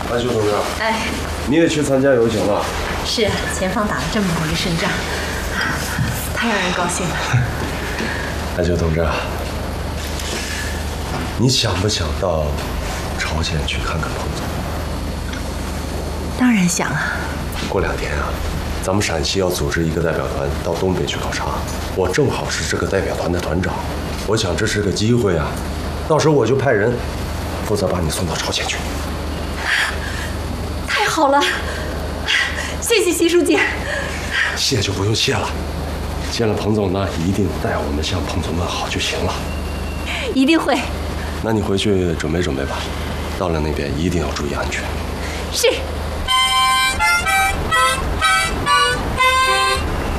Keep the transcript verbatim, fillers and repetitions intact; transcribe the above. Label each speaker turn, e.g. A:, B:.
A: 安修同志，
B: 哎，
A: 你也去参加游行了？
B: 是，前方打了这么好一胜仗，太让人高兴了。
A: 安修同志，你想不想到朝鲜去看看彭总？
B: 当然想啊。
A: 过两天啊，咱们陕西要组织一个代表团到东北去考察，我正好是这个代表团的团长，我想这是个机会啊，到时候我就派人负责把你送到朝鲜去。
B: 太好了，谢谢习书记。
A: 谢就不用谢了，见了彭总呢，一定带我们向彭总问好就行了。
B: 一定会。
A: 那你回去准备准备吧，到了那边一定要注意安全。
B: 是。